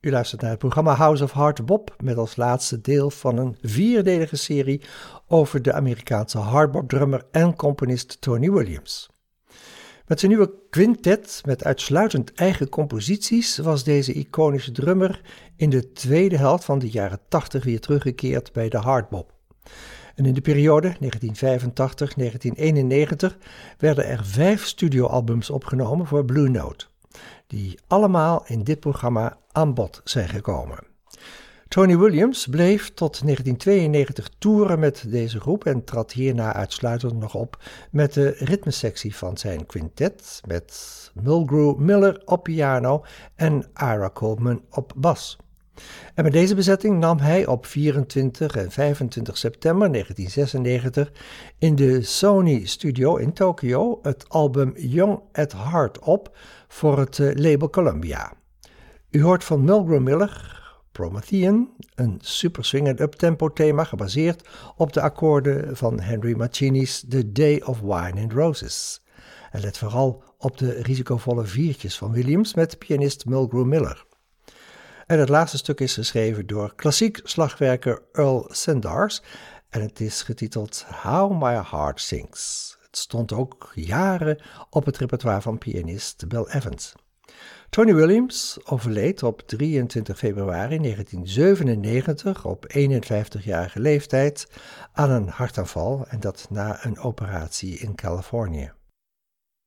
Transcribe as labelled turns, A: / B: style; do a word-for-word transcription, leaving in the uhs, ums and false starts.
A: U luistert naar het programma House of Hardbop met als laatste deel van een vierdelige serie over de Amerikaanse hardbop-drummer en componist Tony Williams. Met zijn nieuwe quintet met uitsluitend eigen composities was deze iconische drummer in de tweede helft van de jaren tachtig weer teruggekeerd bij de hardbop. En in de periode negentien vijfentachtig tot negentien eenennegentig werden er vijf studioalbums opgenomen voor Blue Note, die allemaal in dit programma aan bod zijn gekomen. Tony Williams bleef tot negentien tweeënnegentig toeren met deze groep en trad hierna uitsluitend nog op met de ritmesectie van zijn quintet met Mulgrew Miller op piano en Ira Coleman op bas. En met deze bezetting nam hij op vierentwintig en vijfentwintig september negentien zesennegentig in de Sony Studio in Tokio het album Young at Heart op voor het label Columbia. U hoort van Mulgrew Miller Promethean, een super swingend uptempo thema gebaseerd op de akkoorden van Henry Mancini's The Day of Wine and Roses. En let vooral op de risicovolle viertjes van Williams met pianist Mulgrew Miller. En het laatste stuk is geschreven door klassiek slagwerker Earl Sanders en het is getiteld How My Heart Sings. Het stond ook jaren op het repertoire van pianist Bill Evans. Tony Williams overleed op drieëntwintig februari negentien zevenennegentig op eenenvijftigjarige leeftijd aan een hartaanval en dat na een operatie in Californië.